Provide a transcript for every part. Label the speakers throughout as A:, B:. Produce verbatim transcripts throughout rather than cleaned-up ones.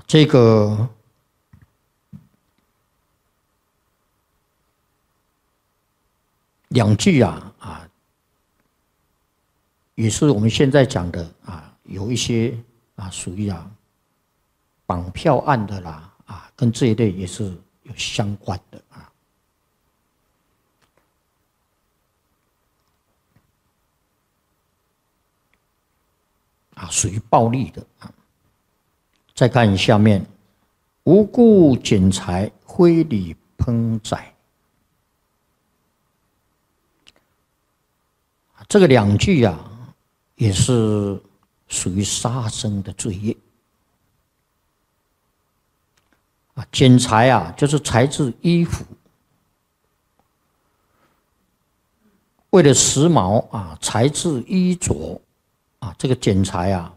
A: 这个两句啊啊，也是我们现在讲的啊，有一些啊属于啊绑票案的啦啊，跟这一类也是有相关的啊。啊，属于暴力的啊。再看下面，无故剪裁，非礼烹宰。这个两句啊，也是属于杀生的罪业。啊，剪裁啊，就是裁制衣服，为了时髦啊，裁制衣着。啊，这个剪裁啊，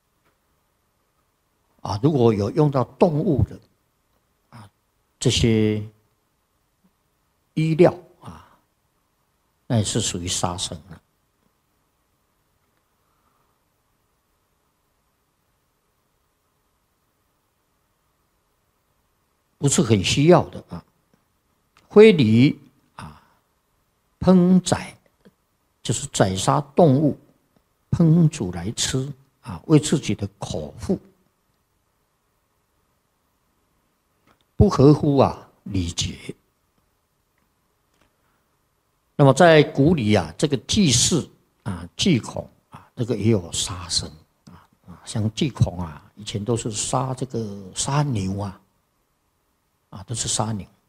A: 啊，如果有用到动物的啊这些衣料啊，那也是属于杀生的。不是很需要的啊。非礼啊，烹宰就是宰杀动物。烹煮来吃啊，为自己的口腹，不合乎啊礼节。那么在古里啊，这个祭祀啊、祭孔啊，这个也有杀生啊啊，像祭孔啊，以前都是杀这个杀牛啊，啊都是杀牛。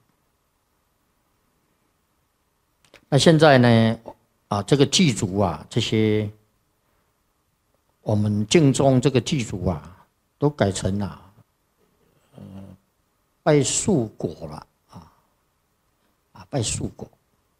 A: 那现在呢啊，这个祭祖啊，这些。我们敬宗这个祭祖啊，都改成啊，呃，拜树果了啊，啊，拜树果。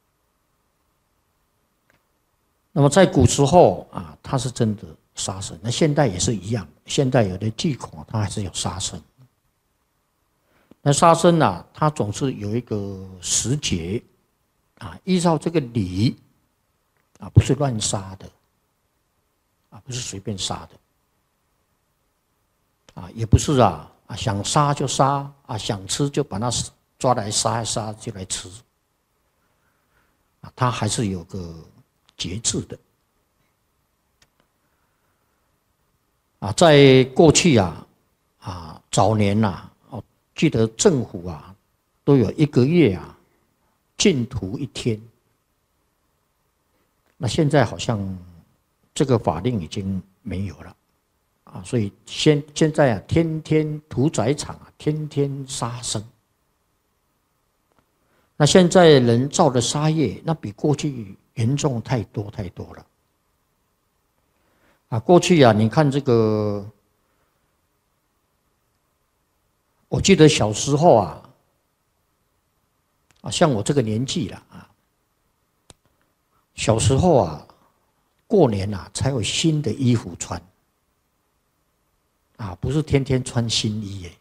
A: 那么在古时候啊，它是真的杀生，那现代也是一样，现代有的祭孔它还是有杀生。那杀生啊，它总是有一个时节啊，依照这个礼啊，不是乱杀的。啊，不是随便杀的，啊，也不是啊啊想杀就杀啊，想吃就把它抓来杀一杀就来吃，啊，它还是有个节制的，啊，在过去啊啊早年呐，哦，记得政府啊都有一个月啊禁屠一天，那现在好像。这个法令已经没有了，啊，所以现现在啊，天天屠宰场啊，天天杀生。那现在人造的杀业，那比过去严重太多太多了。啊，过去啊，你看这个，我记得小时候啊，啊，像我这个年纪了啊，小时候啊。过年啊，才有新的衣服穿，啊，不是天天穿新衣耶，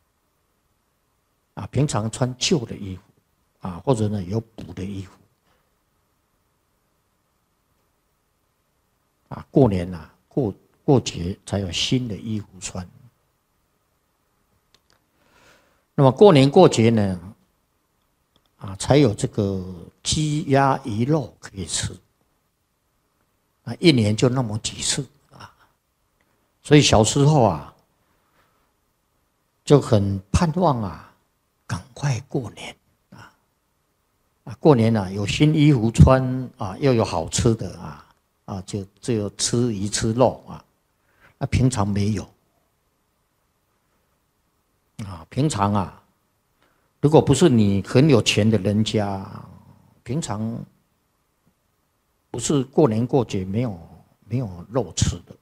A: 啊，平常穿旧的衣服，啊，或者呢有补的衣服，啊，过年啊，过过节才有新的衣服穿。那么过年过节呢，啊，才有这个鸡鸭鱼肉可以吃。啊，一年就那么几次啊，所以小时候啊，就很盼望啊，赶快过年啊，啊，过年啊有新衣服穿啊，又有好吃的啊，啊，就只有吃鱼吃肉啊，那平常没有啊，平常啊，如果不是你很有钱的人家，平常。不是过年过节没有没有肉吃的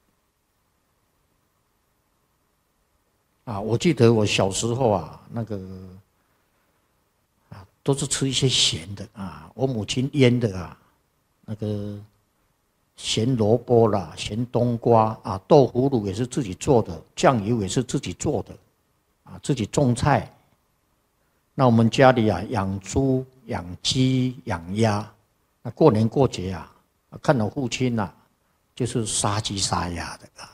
A: 啊！我记得我小时候啊，那个啊都是吃一些咸的啊。我母亲腌的啊，那个咸萝卜啦、咸冬瓜啊，豆腐乳也是自己做的，酱油也是自己做的啊，自己种菜。那我们家里啊，养猪、养鸡、养鸭。那过年过节啊，看到父亲呐、啊，就是杀鸡杀鸭的啊，